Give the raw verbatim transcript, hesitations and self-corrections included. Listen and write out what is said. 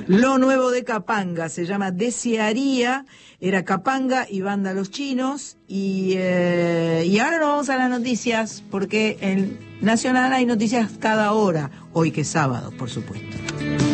Lo nuevo de Capanga se llama Desearía, era Capanga y Banda Los Chinos, y, eh, y ahora nos vamos a las noticias, porque en Nacional hay noticias cada hora, hoy que es sábado, por supuesto.